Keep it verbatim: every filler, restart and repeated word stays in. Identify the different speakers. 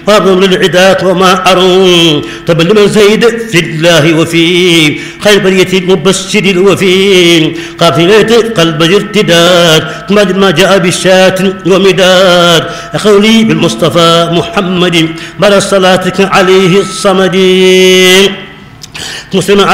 Speaker 1: فاضل للعداة وما أرون طب لمن زيد في الله وفي خير برية المبشر الوفي قافلة قلب ارتداد ما جاء بالشاة ومداد قولي بالمصطفى محمد بل صلاتك عليه الصمد مسلم